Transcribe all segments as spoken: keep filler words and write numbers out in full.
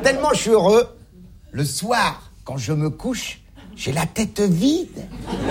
tellement je suis heureux, le soir, quand je me couche, j'ai la tête vide.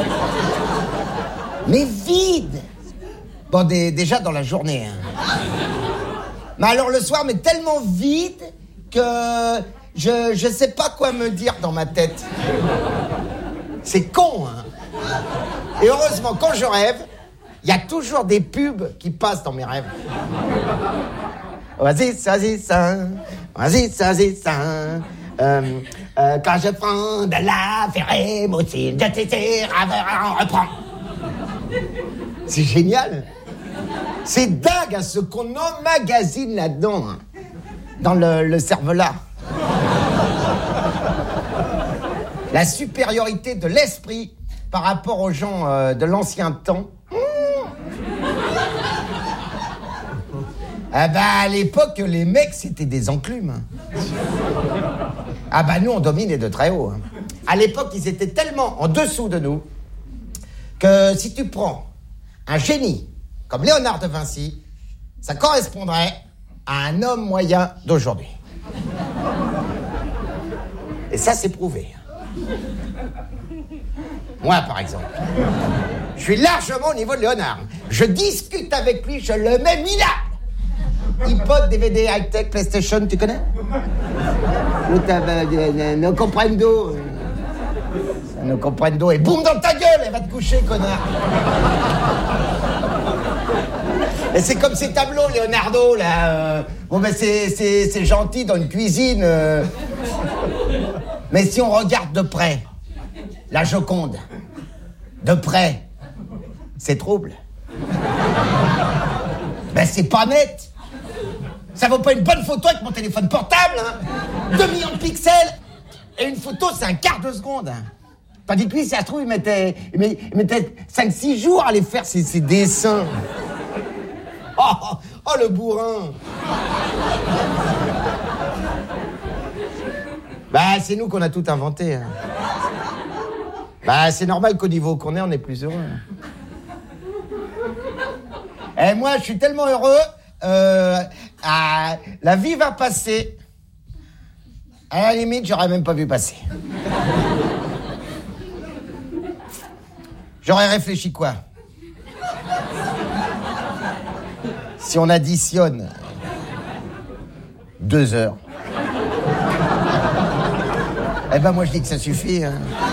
Mais vide. Bon, des, déjà dans la journée. Hein. Mais alors le soir, mais tellement vide que je je sais pas quoi me dire dans ma tête. C'est con, hein. Et heureusement, quand je rêve, il y a toujours des pubs qui passent dans mes rêves. Vas-y, vas-y, ça. Vas-y, vas-y, ça. Euh, euh, quand je prends de la férémotine, je t'étire, on reprend. C'est génial. C'est dingue, hein, ce qu'on emmagasine là-dedans, hein, dans le, le cervelas. La supériorité de l'esprit par rapport aux gens euh, de l'ancien temps. Mmh. Ah bah, à l'époque, les mecs, c'était des enclumes. Ah bah, nous, on dominait de très haut. Hein. À l'époque, ils étaient tellement en dessous de nous que si tu prends un génie comme Léonard de Vinci, ça correspondrait à un homme moyen d'aujourd'hui. Et ça, c'est prouvé. Moi, par exemple, je suis largement au niveau de Léonard. Je discute avec lui, je le mets minable. iPod, D V D, high-tech, PlayStation, tu connais? No comprendo. No comprendo. Et boum dans ta gueule, elle va te coucher, connard. Et c'est comme ces tableaux, Leonardo, là. Euh... Bon, ben, c'est, c'est, c'est gentil dans une cuisine. Euh... Mais si on regarde de près, la Joconde, de près, c'est trouble. Ben, c'est pas net. Ça vaut pas une bonne photo avec mon téléphone portable, hein. Deux millions de pixels. Et une photo, c'est un quart de seconde. Hein. Tandis que lui, si ça se trouve, il mettait, il mettait cinq six jours à aller faire ses, ses dessins. Oh, oh, oh, le bourrin. Bah, c'est nous qu'on a tout inventé. Hein. Bah, c'est normal qu'au niveau qu'on est, on est plus heureux. Et moi, je suis tellement heureux, euh, à, la vie va passer. À la limite, j'aurais même pas vu passer. J'aurais réfléchi quoi? Si on additionne deux heures, eh ben moi je dis que ça suffit. Hein.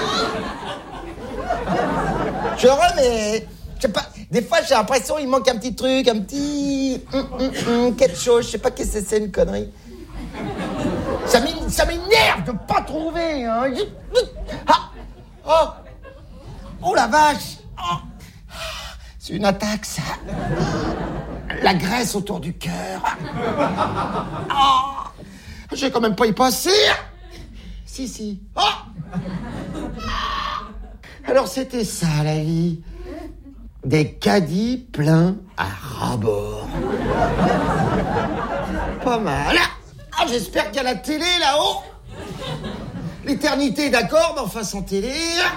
Je suis heureux, mais je sais pas. Des fois j'ai l'impression qu'il manque un petit truc, un petit hum, hum, hum, quelque chose. Je sais pas qu'est-ce que c'est, une connerie. Ça m'énerve de pas trouver. Hein. Ah. Oh. Oh la vache. Oh. C'est une attaque, ça. La graisse autour du cœur. Oh. J'ai quand même pas y passer. Si, si. Oh. Alors c'était ça, la vie. Des caddies pleins à ras-bord. Pas mal. Ah, j'espère qu'il y a la télé là-haut. L'éternité, d'accord, mais enfin sans télé.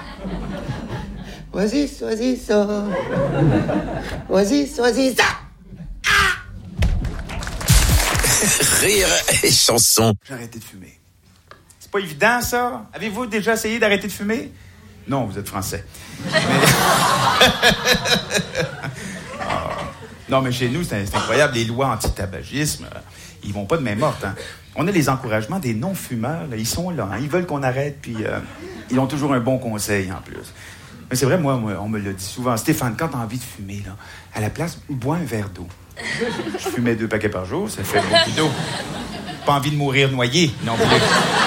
Vas-y, vas-y, ça. Vas-y, vas-y, ça. Rire et chanson. J'ai arrêté de fumer. C'est pas évident, ça. Avez-vous déjà essayé d'arrêter de fumer? Non, vous êtes français. Mais... oh. Non, mais chez nous, c'est, c'est incroyable. Les lois anti-tabagisme, ils vont pas de main morte. Hein. On a les encouragements des non-fumeurs. Là. Ils sont là. Hein. Ils veulent qu'on arrête, puis euh, ils ont toujours un bon conseil, en plus. Mais c'est vrai, moi, moi on me le dit souvent. Stéphane, quand t'as envie de fumer, là, à la place, bois un verre d'eau. Je fumais deux paquets par jour, ça fait beaucoup d'eau. Pas envie de mourir noyé, non plus.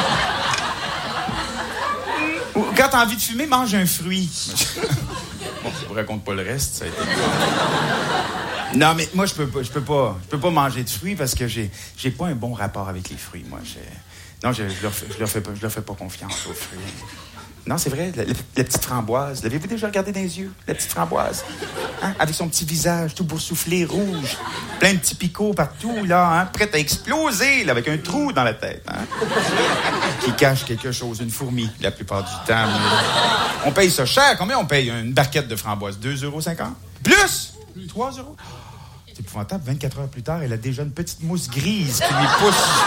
Quand t'as envie de fumer, mange un fruit. Bon, je vous raconte pas le reste, ça a été... Non, mais moi, je peux pas, je peux pas, je peux pas manger de fruits parce que j'ai, j'ai pas un bon rapport avec les fruits, moi. J'ai... Non, je, je, leur fais, je leur fais pas, je leur fais pas confiance aux fruits. Non, c'est vrai, la, la, la petite framboise. L'avez-vous déjà regardé dans les yeux, la petite framboise? Hein? Avec son petit visage tout boursouflé, rouge. Plein de petits picots partout, là, hein? Prête à exploser, là, avec un trou dans la tête, hein? Qui cache quelque chose, une fourmi, la plupart du temps. Mais... On paye ça cher. Combien on paye une barquette de framboises? deux euros cinquante? Plus? trois euros? C'est épouvantable. vingt-quatre heures plus tard, elle a déjà une petite mousse grise qui lui pousse